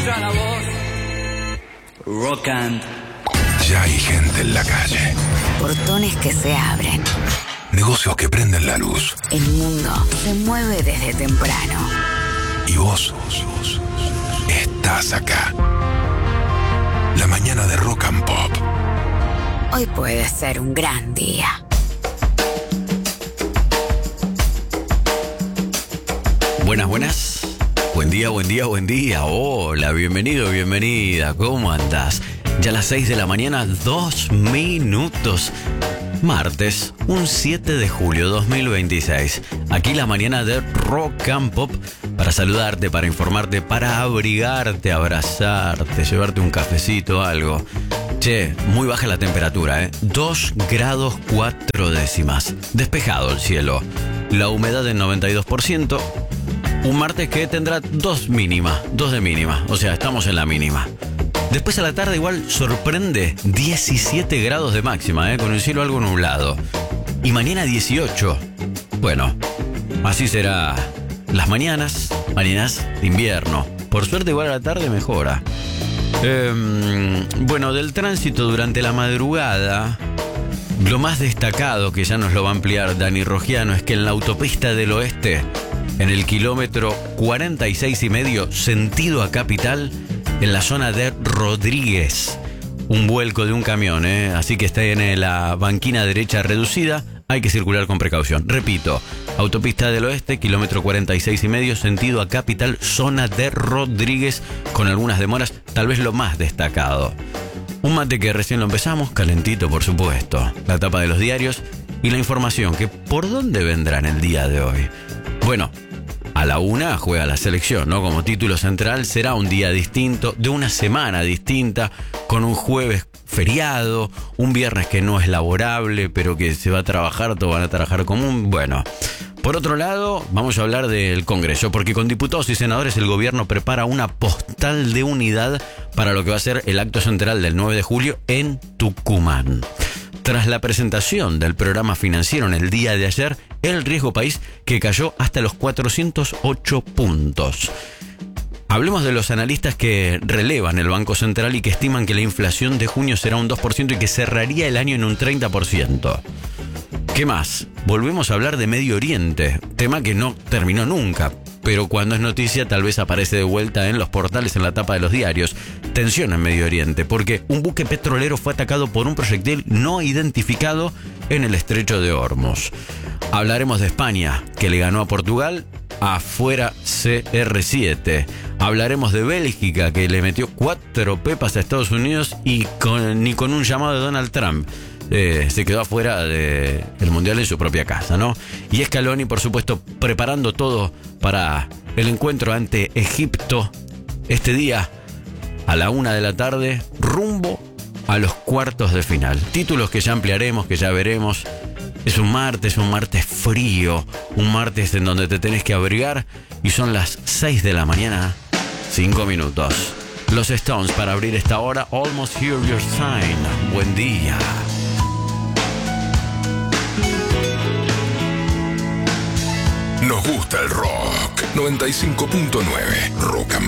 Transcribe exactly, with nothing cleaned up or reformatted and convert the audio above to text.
nuestra labor. Rock and. Ya hay gente en la calle. Portones que se abren. Negocios que prenden la luz. El mundo se mueve desde temprano. Y vos estás acá. La mañana de Rock and Pop. Hoy puede ser un gran día. Buenas, buenas. Buen día, buen día, buen día. Hola, bienvenido, bienvenida. ¿Cómo andás? Ya a las seis de la mañana, dos minutos. Martes, un siete de julio dos mil veintiséis. Aquí la mañana de Rock and Pop. Para saludarte, para informarte, para abrigarte, abrazarte, llevarte un cafecito, algo. Che, muy baja la temperatura, ¿eh? dos grados cuatro décimas. Despejado el cielo. La humedad en noventa y dos por ciento. Un martes que tendrá dos mínimas, dos de mínima. O sea, estamos en la mínima. Después a la tarde igual sorprende diecisiete grados de máxima, ¿eh? Con el cielo algo nublado. Y mañana dieciocho. Bueno, así será las mañanas, mañanas de invierno. Por suerte igual a la tarde mejora. Eh, bueno, del tránsito durante la madrugada, lo más destacado, que ya nos lo va a ampliar Dani Rogiano, es que en la autopista del oeste, en el kilómetro cuarenta y seis y medio, sentido a Capital, en la zona de Rodríguez, un vuelco de un camión, ¿eh? Así que está en la banquina derecha reducida, hay que circular con precaución. Repito, autopista del oeste, kilómetro cuarenta y seis y medio, sentido a Capital, zona de Rodríguez, con algunas demoras, tal vez lo más destacado. Un mate que recién lo empezamos, calentito por supuesto, la tapa de los diarios y la información que por dónde vendrá en el día de hoy. Bueno, a la una juega la selección, ¿no? Como título central será un día distinto, de una semana distinta, con un jueves feriado, un viernes que no es laborable, pero que se va a trabajar, todos van a trabajar común. Bueno, por otro lado, vamos a hablar del Congreso, porque con diputados y senadores el gobierno prepara una postal de unidad para lo que va a ser el acto central del nueve de julio en Tucumán. Tras la presentación del programa financiero en el día de ayer, el riesgo país que cayó hasta los cuatrocientos ocho puntos. Hablemos de los analistas que relevan el Banco Central y que estiman que la inflación de junio será un dos por ciento y que cerraría el año en un treinta por ciento. ¿Qué más? Volvemos a hablar de Medio Oriente, tema que no terminó nunca, pero cuando es noticia tal vez aparece de vuelta en los portales, en la tapa de los diarios. Tensión en Medio Oriente, porque un buque petrolero fue atacado por un proyectil no identificado en el estrecho de Hormuz. Hablaremos de España, que le ganó a Portugal afuera C R siete. Hablaremos de Bélgica, que le metió cuatro pepas a Estados Unidos y con, ni con un llamado de Donald Trump. Eh, se quedó afuera del Mundial en su propia casa, ¿no? Y Scaloni, por supuesto, preparando todo para el encuentro ante Egipto este día a la una de la tarde, rumbo a los cuartos de final. Títulos que ya ampliaremos, que ya veremos. Es un martes, un martes frío, un martes en donde te tenés que abrigar y son las seis de la mañana, cinco minutos. Los Stones para abrir esta hora, Almost Hear Your Sign. Buen día. Nos gusta el rock. noventa y cinco punto nueve Rock and